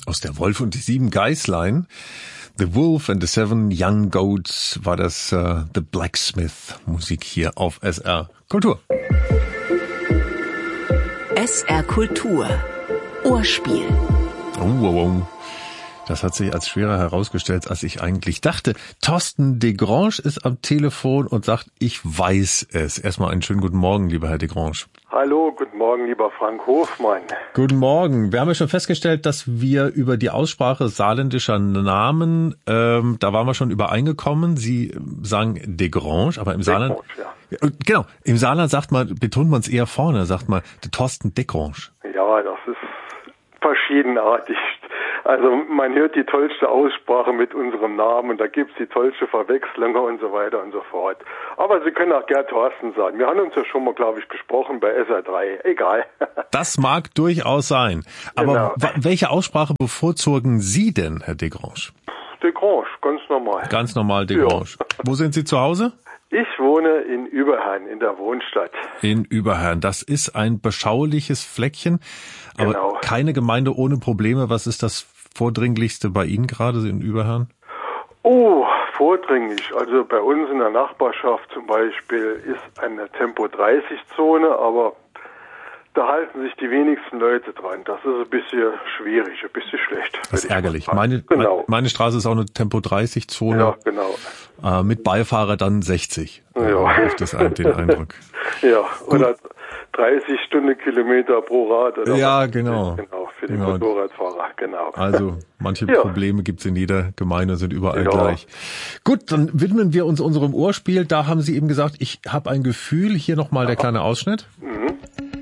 Aus der Wolf und die 7 Geißlein. The Wolf and the 7 Young Goats war das The Blacksmith Musik hier auf SR Kultur. SR Kultur. Ohrspiel. Oh. Das hat sich als schwerer herausgestellt, als ich eigentlich dachte. Thorsten Desgrange ist am Telefon und sagt, ich weiß es. Erstmal einen schönen guten Morgen, lieber Herr Desgrange. Hallo, guten Morgen, lieber Frank Hofmann. Guten Morgen. Wir haben ja schon festgestellt, dass wir über die Aussprache saarländischer Namen, da waren wir schon übereingekommen. Sie sagen Desgrange, aber im Saarland... Ja. Genau, im Saarland betont man es eher vorne, sagt man Thorsten Desgrange. Ja, das ist verschiedenartig. Also man hört die tollste Aussprache mit unserem Namen und da gibt's die tollste Verwechslung und so weiter und so fort. Aber Sie können auch Gerd Thorsten sagen. Wir haben uns ja schon mal, glaube ich, gesprochen bei SR3. Egal. Das mag durchaus sein. Aber genau. Welche Aussprache bevorzugen Sie denn, Herr Desgrange? Desgrange, ganz normal. Ganz normal Desgrange. Ja. Wo sind Sie zu Hause? Ich wohne in Überherrn, in der Wohnstadt. In Überherrn. Das ist ein beschauliches Fleckchen, aber genau. Keine Gemeinde ohne Probleme. Was ist das Vordringlichste bei Ihnen gerade in Überherrn? Oh, vordringlich. Also bei uns in der Nachbarschaft zum Beispiel ist eine Tempo-30-Zone, aber da halten sich die wenigsten Leute dran. Das ist ein bisschen schwierig, ein bisschen schlecht. Das ist ärgerlich. Meine Straße ist auch eine Tempo-30-Zone. Ja, genau. Mit Beifahrer dann 60. Ja. Das den Eindruck. Ja, oder 30 Stundenkilometer pro Rad. Oder ja, genau. Genau, für die Motorradfahrer, genau. Also manche Probleme gibt's in jeder Gemeinde, sind überall gleich. Gut, dann widmen wir uns unserem Ohrspiel. Da haben Sie eben gesagt, ich habe ein Gefühl. Hier nochmal der kleine Ausschnitt. Mhm.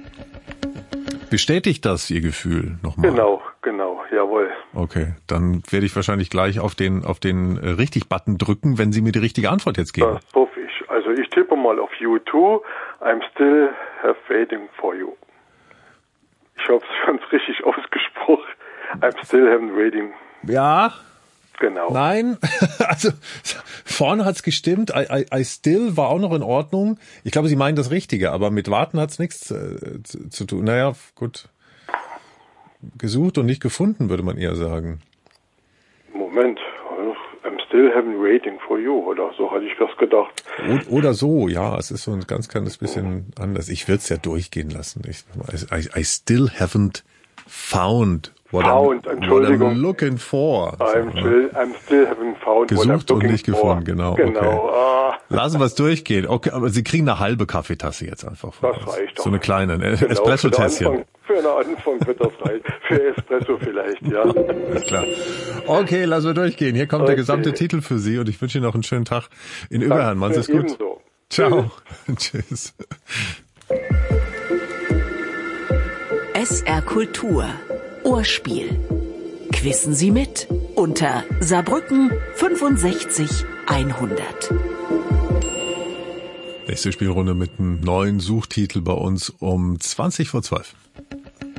Bestätigt das Ihr Gefühl nochmal? Genau, jawohl. Okay, dann werde ich wahrscheinlich gleich auf den Richtig-Button drücken, wenn Sie mir die richtige Antwort jetzt geben. Das hoffe ich. Also ich tippe mal auf U2, I'm still have waiting for you. Ich habe es ganz richtig ausgesprochen. I'm still having waiting. Ja. Genau. Nein, also vorne hat's gestimmt. I still war auch noch in Ordnung. Ich glaube, Sie meinen das Richtige, aber mit Warten hat's nichts zu tun. Naja, gut. Gesucht und nicht gefunden, würde man eher sagen. Moment, I'm still having waiting for you, oder so hatte ich das gedacht. Oder so, ja, es ist so ein ganz kleines bisschen anders. Ich würde es ja durchgehen lassen. I still haven't found what I'm looking for. I'm still having found gesucht und nicht gefunden, genau. Okay. Lassen wir es durchgehen. Okay, aber Sie kriegen eine halbe Kaffeetasse jetzt einfach von Das uns. reicht doch. So eine kleine, Espresso-Tässchen. Für einen Anfang wird das reichen. Für Espresso vielleicht, ja. Alles klar. Okay, lassen wir durchgehen. Hier kommt der gesamte Titel für Sie und ich wünsche Ihnen noch einen schönen Tag in Überherrn. Machen Sie es gut. Ebenso. Ciao. Tschüss. SR Kultur. Ohrspiel. Quissen Sie mit unter Saarbrücken 65 100. Nächste Spielrunde mit einem neuen Suchtitel bei uns um 20:12.